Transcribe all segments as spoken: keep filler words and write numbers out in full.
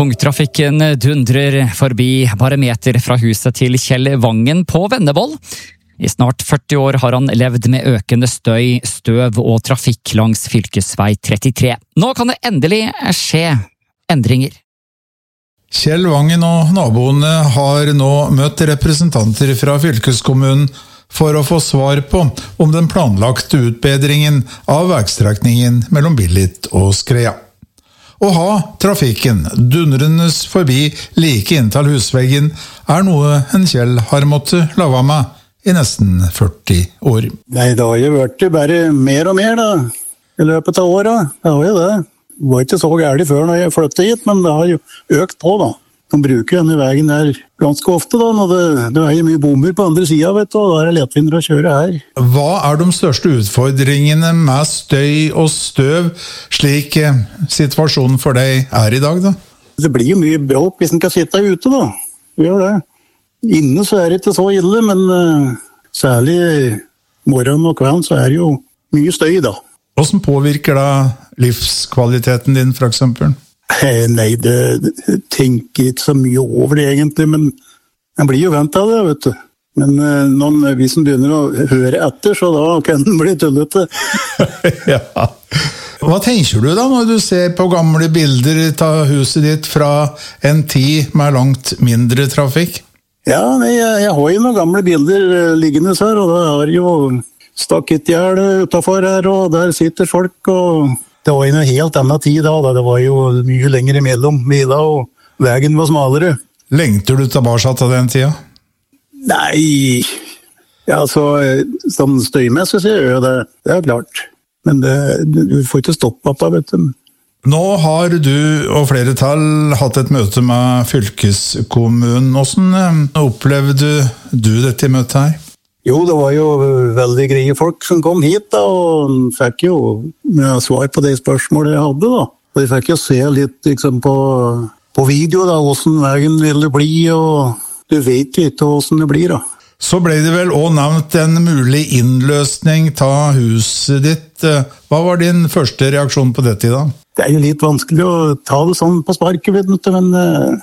Tungtrafikken dundrer forbi bare meter fra huset til Kjell Vangen på Vennevoll. I snart førti år har han levd med økende støy, støv og trafikk langs fylkesvei trettitre. Nå kan det endelig skje endringer. Kjell Vangen og naboene har nå møtt representanter fra fylkeskommunen for å få svar på om den planlagte utbedringen av veistrekningen mellom Billit og Skrea. Å ha trafikken dundrende forbi like inntil husveggen er noe en Kjell har måttet lave med i nesten førti år. Nei, det har jo vært bare mer og mer da, i løpet av året. Det har jo det. Det var ikke så gærlig før når jeg flyttet hit, men det har jo økt på da. De bruker denne veien her ganske ofte da, når det, det er jo mye bomber på andre siden, vet du, og da er det lettvindere å kjøre her. Hva er de største utfordringene med støy og støv, slik situasjonen for deg er i dag da? Det blir jo mye bråk hvis en kan sitte ute da, det gjør det. Inne så er det ikke så ille, men uh, særlig morgen og kvelden så er det jo mye støy da. Hvordan påvirker da livskvaliteten din for eksempel? Nei, det, det tenker ikke så mye over det egentlig, men jeg blir jo vant av det, vet du. Men uh, når vi som begynner å høre etter, så da kan den bli tullete. Ja. Hva tenker du da når du ser på gamle bilder av huset ditt fra en tid med langt mindre trafikk? Ja, nei, jeg, jeg har jo noen gamle bilder uh, liggende her, og da har jo stakettgjerde utenfor her, og der sitter folk, og det var jo en helt annen tid da, da. Det var jo mye lenger imellom vida, og veien var smalere. Lengter du tilbake til den tida? Nei, ja, så sånn støymessig sier jeg det, det er klart. Men det, du får ikke stoppe opp da, vet du. Nå har du og flere tall hatt et møte med fylkeskommunen. Hvordan opplevde du dette møtet her? Jo, det var jo veldig greie folk som kom hit da, og fikk jo svar på de spørsmålene jeg hadde da. Og de fikk jo se litt liksom, på, på video da, hvordan veien ville bli, og du vet jo ikke hvordan det blir da. Så ble det vel også nevnt en mulig innløsning av huset ditt. Hva var din første reaksjon på dette da? Det er jo litt vanskelig å ta det sånn på sparket, vet du, men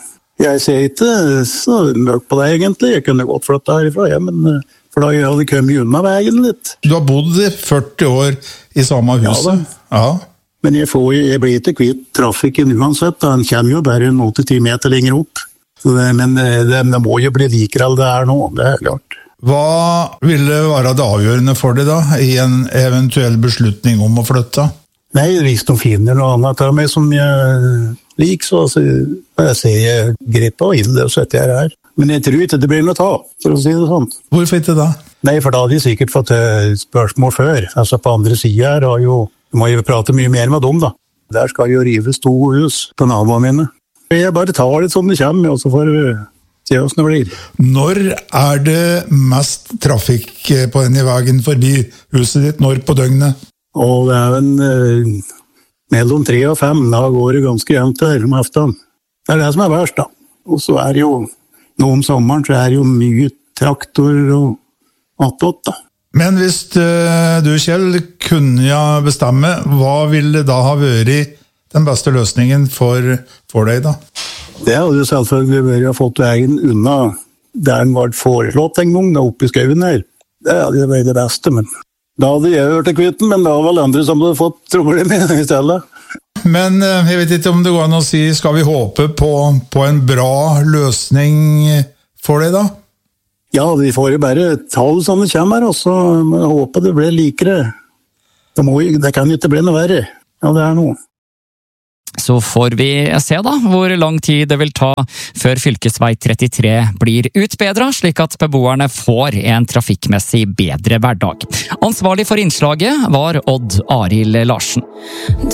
jeg ser ikke så mørkt på det egentlig. Jeg kunne godt flytte herifra, ja, men for da hadde jeg kommet unna veien litt. Du har bodd i førti år i samme huset? Ja, ja. Men jeg, får, jeg blir ikke kvitt trafikken uansett. Den kommer jo bare åtte til ti meter lenger opp. Så det, men det, det må jo bli likere enn det er nå, det er klart. Hva ville være det avgjørende for deg da, i en eventuell beslutning om å flytte? Nei, hvis de finner noe annet av meg som jeg liker, så altså, jeg ser jeg grepet og inn det og setter jeg her. Men jeg tror ikke det blir noe ta, for å si det sånn. Hvorfor ikke da? Nei, for da hadde de sikkert fått spørsmål før. Altså på andre siden her har jo, du må jo prate mye mer med dem da. Der skal jo rives to hus på naboene mine. Jeg bare tar det som det kommer, og så får vi se hvordan det blir. Når er det mest trafikk på denne veien forbi huset ditt? Når på døgnet? Og det er en eh, mellom tre og fem, da går det ganske jevnt her om aften. Det er det som er verst da. Og så er det jo, nå om sommeren så er det jo mye traktor og attåt da. Men hvis uh, du, Kjell, kunne bestemme, hva ville da ha vært den beste løsningen for, for deg da? Det hadde jo selvfølgelig vært å fått veien unna der den var foreslått en gang, da oppe i skauen her. Det hadde jo vært det beste, men da hadde jeg hørt til kvitten, men da var vel andre som hadde fått problemer i stedet. Men jeg vet ikke om det går an å si, skal vi håpe på, på en bra løsning for deg da? Ja, vi får jo bare ta det som det kommer, og så håper det blir likere. Det, må, det kan jo ikke bli noe verre. Ja, det er noe. Så får vi se da hvor lang tid det vil ta før fylkesvei trettitre blir utbedret, slik at beboerne får en trafikkmessig bedre hverdag. Ansvarlig for innslaget var Odd Arild Larsen.